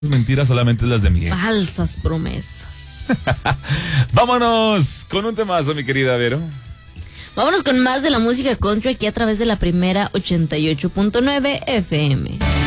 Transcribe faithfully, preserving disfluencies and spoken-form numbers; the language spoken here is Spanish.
mentiras, solamente las de mi ex. Falsas promesas. Vámonos con un temazo, mi querida Vero. Vámonos con más de la música country aquí a través de la primera ochenta y ocho punto nueve F M.